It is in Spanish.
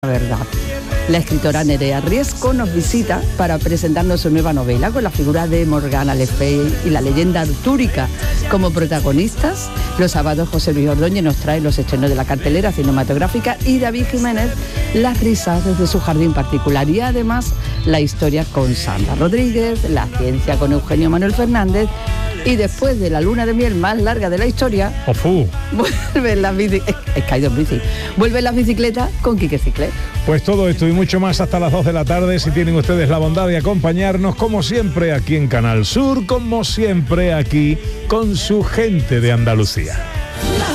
verdad. La escritora Nerea Riesco nos visita para presentarnos su nueva novela con la figura de Morgana Le Fay y la leyenda artúrica como protagonistas. Los sábados José Luis Ordóñez nos trae los estrenos de la cartelera cinematográfica y David Jiménez las risas desde su jardín particular y además la historia con Sandra Rodríguez, la ciencia con Eugenio Manuel Fernández. Y después de la luna de miel más larga de la historia, vuelven las bicicletas con Quique Ciclé. Pues todo esto y mucho más hasta las 2 de la tarde, si tienen ustedes la bondad de acompañarnos, como siempre aquí en Canal Sur, como siempre aquí con su gente de Andalucía.